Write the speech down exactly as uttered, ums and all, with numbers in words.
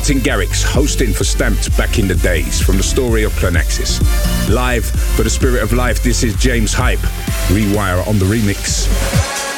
Martin Garrix hosting for Stamped back in the days from the story of Clonexis. Live for the Spirit of Life, this is James Hype. Rewire on the remix.